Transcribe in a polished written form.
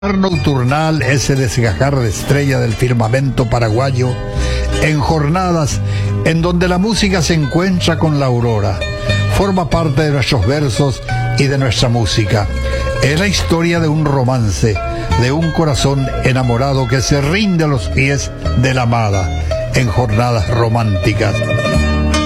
Nocturnal, ese desgajar de estrella del firmamento paraguayo, en jornadas en donde la música se encuentra con la aurora, forma parte de nuestros versos y de nuestra música. Es la historia de un romance, de un corazón enamorado que se rinde a los pies de la amada en jornadas románticas.